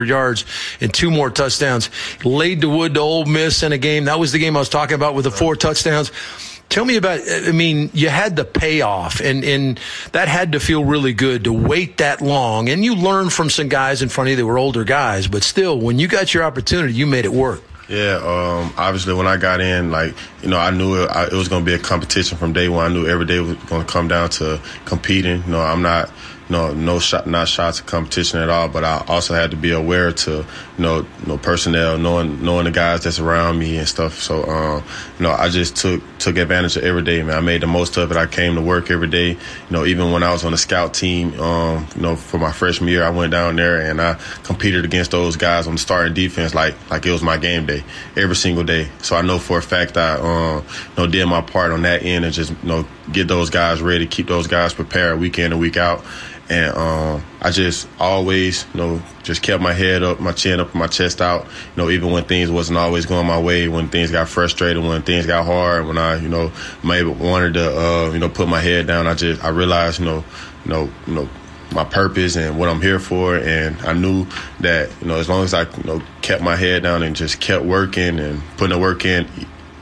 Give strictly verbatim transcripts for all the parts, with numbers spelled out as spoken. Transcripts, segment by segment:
yards and two more touchdowns. Laid the wood to Ole Miss in a game. That was the game I was talking about with the four touchdowns. Tell me about, I mean, you had the payoff, and, and that had to feel really good to wait that long. And you learned from some guys in front of you that were older guys, but still, when you got your opportunity, you made it work. Yeah, um, obviously when I got in, like, you know, I knew it, I, it was going to be a competition from day one. I knew every day was going to come down to competing. You know, I'm not, No, no shot, not shots of competition at all. But I also had to be aware to, you know, you know, personnel, knowing, knowing the guys that's around me and stuff. So, um, you know, I just took took advantage of every day, man. I made the most of it. I came to work every day. You know, even when I was on the scout team, um, you know, for my freshman year, I went down there and I competed against those guys on the starting defense like like it was my game day every single day. So I know for a fact I, um, you know, did my part on that end and just, you know, get those guys ready, keep those guys prepared week in and week out. And um, I just always, you know, just kept my head up, my chin up, my chest out, you know, even when things wasn't always going my way, when things got frustrated, when things got hard, when I, you know, maybe wanted to, uh, you know, put my head down. I just, I realized, you know, you know, you know, my purpose and what I'm here for. And I knew that, you know, as long as I, you know, kept my head down and just kept working and putting the work in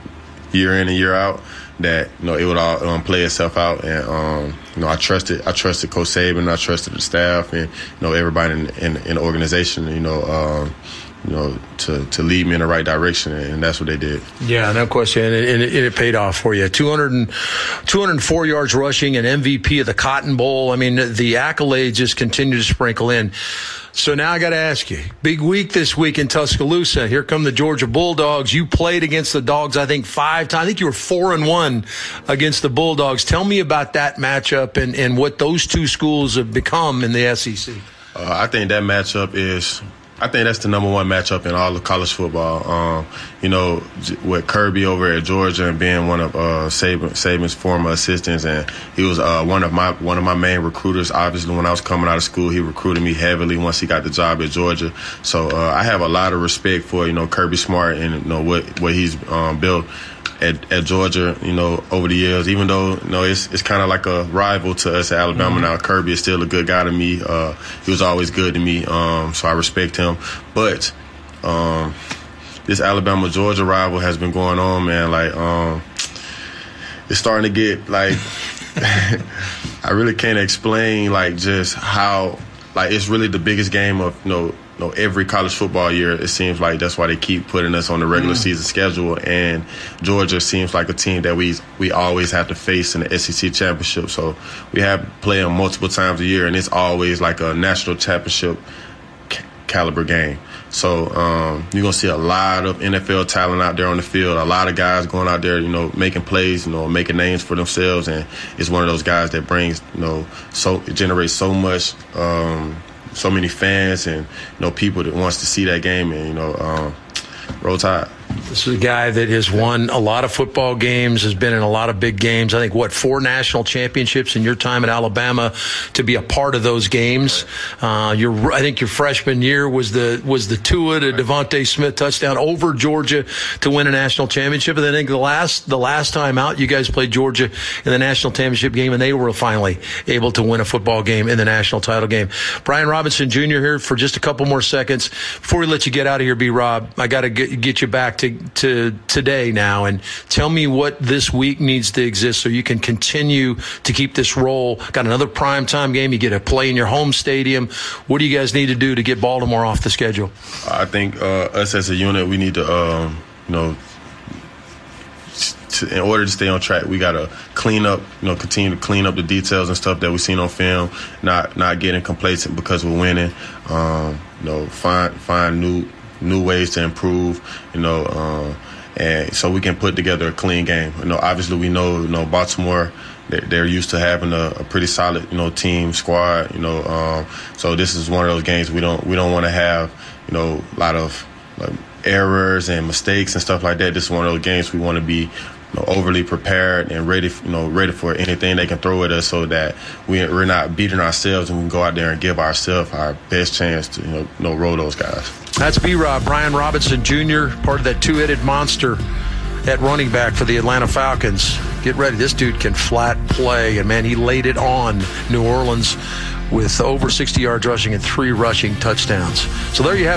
year in and year out, that, you know, it would all um, play itself out. And, um, you know, I trusted I trusted Coach Saban, I trusted the staff and, you know, everybody in, in, in the organization, you know, um, you know, to, to lead me in the right direction, and that's what they did. Yeah, no question, and it, and it, it paid off for you. two hundred, two hundred four yards rushing, and M V P of the Cotton Bowl. I mean, the accolades just continue to sprinkle in. So now I got to ask you, big week this week in Tuscaloosa. Here come the Georgia Bulldogs. You played against the Dogs, I think, five times. I think you were four and one against the Bulldogs. Tell me about that matchup and, and what those two schools have become in the S E C. Uh, I think that matchup is – I think that's the number one matchup in all of college football. Um, you know, with Kirby over at Georgia and being one of uh, Saban, Saban's former assistants, and he was uh, one of my one of my main recruiters. Obviously, when I was coming out of school, he recruited me heavily once he got the job at Georgia. So uh, I have a lot of respect for, you know, Kirby Smart and, you know, what what he's um, built at, at Georgia, you know, over the years. Even though, you know, it's it's kind of like a rival to us at Alabama mm-hmm. now. Kirby is still a good guy to me. Uh, he was always good to me, um, so I respect him. But um, this Alabama-Georgia rival has been going on, man. Like, um, it's starting to get, like, I really can't explain, like, just how, like, it's really the biggest game of, you know, You know, every college football year, it seems like that's why they keep putting us on the regular mm. season schedule. And Georgia seems like a team that we we always have to face in the S E C championship. So we have played them multiple times a year, and it's always like a national championship ca- caliber game. So um, you're going to see a lot of N F L talent out there on the field, a lot of guys going out there, you know, making plays, you know, making names for themselves. And it's one of those guys that brings, you know, so it generates so much um so many fans and, you know, people that wants to see that game, and, you know, um, Roll Tide. This is a guy that has won a lot of football games, has been in a lot of big games. I think, what, four national championships in your time at Alabama to be a part of those games. Uh, your, I think your freshman year was the was the Tua to Devontae Smith touchdown over Georgia to win a national championship. And then I think the last the last time out, you guys played Georgia in the national championship game, and they were finally able to win a football game in the national title game. Brian Robinson Junior here for just a couple more seconds. Before we let you get out of here, B-Rob, I got to get, get you back to to today now, and tell me what this week needs to exist so you can continue to keep this roll. Got another primetime game. You get to play in your home stadium. What do you guys need to do to get Baltimore off the schedule? I think uh, us as a unit, we need to, um, you know, to, in order to stay on track, we got to clean up, you know, continue to clean up the details and stuff that we've seen on film, not not getting complacent because we're winning. Um, you know, find find new new ways to improve, you know, uh, and so we can put together a clean game. You know, obviously we know, you know, Baltimore, they're, they're used to having a, a pretty solid, you know, team squad, you know, um, so this is one of those games we don't we don't want to have, you know, a lot of like, errors and mistakes and stuff like that. This is one of those games we want to be, you know, overly prepared and ready, you know, ready for anything they can throw at us, so that we, we're not beating ourselves and we can go out there and give ourselves our best chance to, you know, you know roll those guys. That's B-Rob, Brian Robinson Junior, part of that two-headed monster at running back for the Atlanta Falcons. Get ready. This dude can flat play, and, man, he laid it on New Orleans with over sixty yards rushing and three rushing touchdowns. So there you have